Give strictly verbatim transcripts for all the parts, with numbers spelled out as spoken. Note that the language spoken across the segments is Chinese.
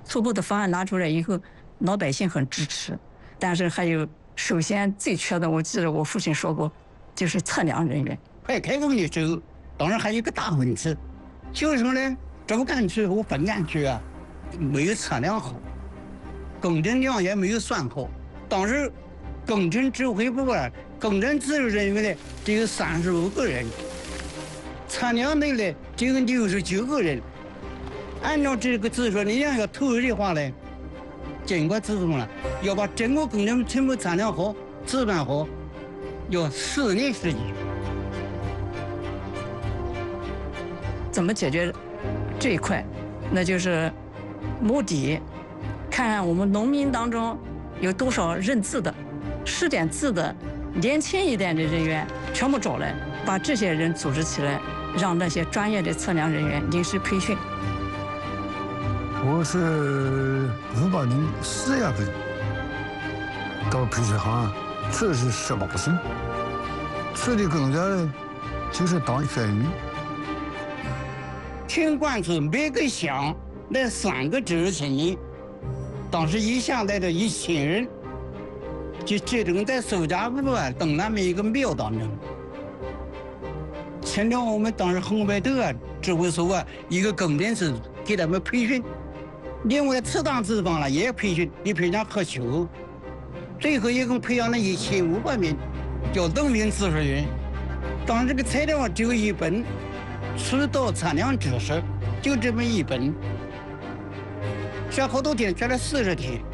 初步的方案拿出来以后，老百姓很支持，但是还有首先最缺的，我记得我父亲说过，就是测量人员。 快开工的时候，当然还有一个大问题，就是说呢，主干区和分干区啊，没有测量好，工程量也没有算好。当时工程指挥部啊，工程技术人员呢只有三十五个人，测量队呢只有六十九个人。按照这个技术力量要投入的话呢，经过自动了，要把整个工程全部测量好、计算好，要四年时间。 怎么解决这一块？那就是目的，看看我们农民当中有多少认字的、识点字的、年轻一点的人员，全部找来，把这些人组织起来，让那些专业的测量人员临时培训。 我是五八年四月份到培训行，这是十八岁，做的工作呢就是当学员。 青灌村每个乡那三个知识青年，当时一下来了一千人，就集中在苏家埠啊东南面一个庙当中。请了我们当时红白队啊指挥所啊一个工程师给他们培训。另外，适当地方了也培训，也培养合修，最后一共培养了一千五百名叫农民技术员。当时这个材料只有一本，指导测量知识就这么一本，学好多天，学了四十天。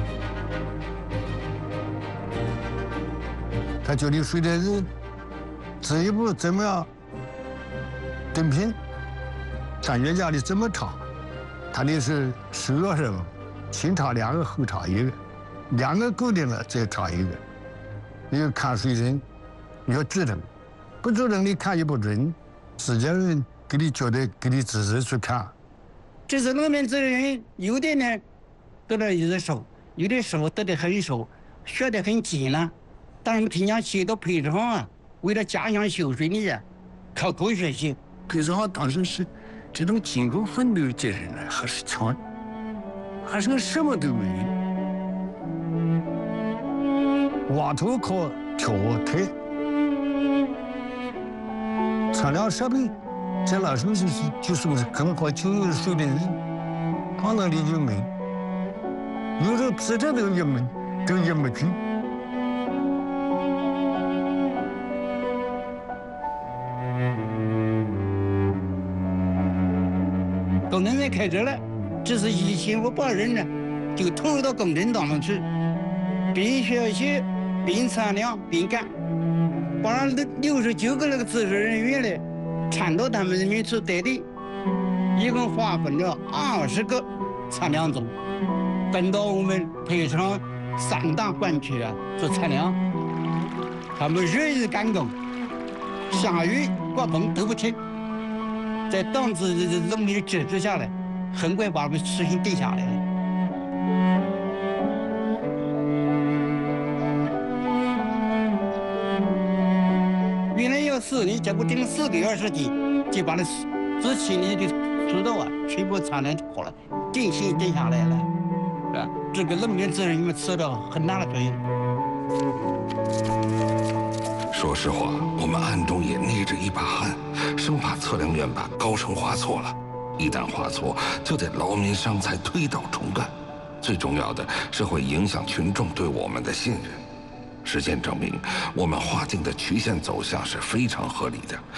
他叫你水电人，这一步怎么样登平，咱原家里怎么查？他的是十个人，先查两个，后查一个，两个固定了再查一个。你要看水准，你要主动，不主动你看也不准，直接给你交代，给你指示去看。 这是农民技术人，有的呢得了一手，有的时候得的很少，学得很紧了。但是我们听讲写到培植行啊，为了加强修水呢，靠多学习。 培植行当时是。这种勤工奋斗精神呢，还是强，还是什么都没有。挖土靠挑台，测量设备，在那时候就是就是很好，就有水的人，他那里就没，有时候自这都一门都一没去。 工程队开始了，这是一千五百人呢，就投入到工程当中去，边学习边测量边干，把那六十九个那个技术人员呢掺到他们里面去带队，一共划分了二十个测量组，分到我们培植行三大管区啊做测量，他们日日赶工，下雨刮风都不停。在当时的农民支持下来，很快把我们事情定下来了。原来要四年，结果定四个月时间，就把那之前的的指导啊，全部测量好了，定性定下来了，啊，这个农民责任们起到很大的作用。 说实话，我们暗中也捏着一把汗，生怕测量员把高程画错了。一旦画错，就得劳民伤财，推倒重干。最重要的是会影响群众对我们的信任。实践证明，我们划定的曲线走向是非常合理的。